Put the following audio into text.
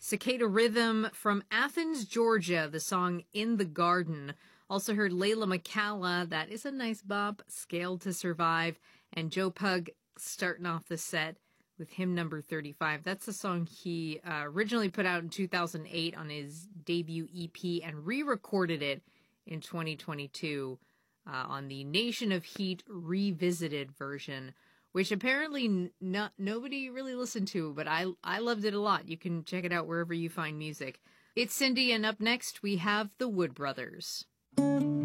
Cicada Rhythm from Athens, Georgia, the song In the Garden. Also heard Layla McCalla, that is a nice bop, Scale to Survive. And Joe Pug starting off the set with hymn number 35. That's a song he originally put out in 2008 on his debut EP and re-recorded it in 2022 on the Nation of Heat Revisited version, which apparently nobody really listened to, but I loved it a lot. You can check it out wherever you find music. It's Cindy, and up next we have the Wood Brothers.